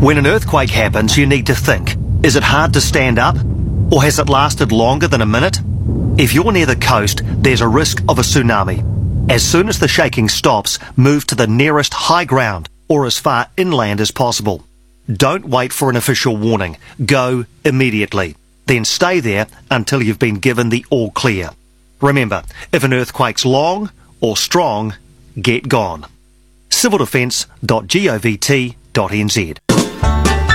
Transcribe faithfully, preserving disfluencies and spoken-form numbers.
When an earthquake happens, you need to think, is it hard to stand up? Or has it lasted longer than a minute? If you're near the coast, there's a risk of a tsunami. As soon as the shaking stops, move to the nearest high ground or as far inland as possible. Don't wait for an official warning. Go immediately. Then stay there until you've been given the all clear. Remember, if an earthquake's long or strong, get gone. civil defence dot govt dot n z